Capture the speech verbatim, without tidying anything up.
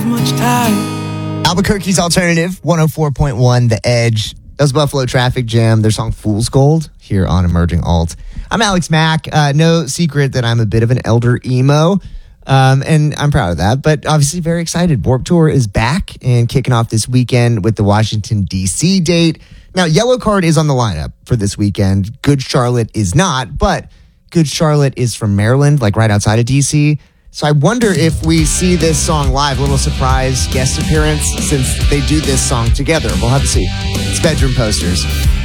have much time. Albuquerque's Alternative, one oh four point one, The Edge. That was Buffalo Traffic Jam, their song Fool's Gold, here on Emerging Alt. I'm Alex Mack. Uh, no secret that I'm a bit of an elder emo, um, and I'm proud of that, but obviously very excited. Warped Tour is back and kicking off this weekend with the Washington, D C date. Now, Yellow Card is on the lineup for this weekend. Good Charlotte is not, but Good Charlotte is from Maryland, like right outside of D C. So I wonder if we see this song live, a little surprise guest appearance, since they do this song together. We'll have to see. It's Bedroom Posters.